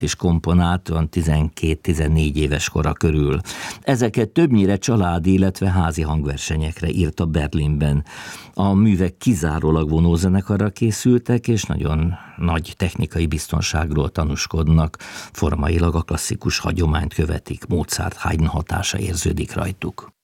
és komponált olyan 12-14 éves kora körül. Ezeket többnyire családi, illetve házi hangversenyekre írta Berlinben. A művek kizárólag vonózenekarra készültek, és nagyon nagy technikai biztonságról tanúskodnak. Formailag a klasszikus hagyományt követik, Mozart, Haydn hatása érződik rajtuk.